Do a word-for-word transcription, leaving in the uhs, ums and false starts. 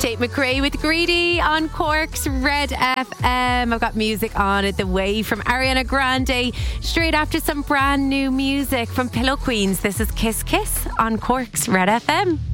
Tate McRae with Greedy on Cork's Red F M. I've got music on it the way from Ariana Grande, straight after some brand new music from Pillow Queens. This is Kiss Kiss on Cork's Red F M.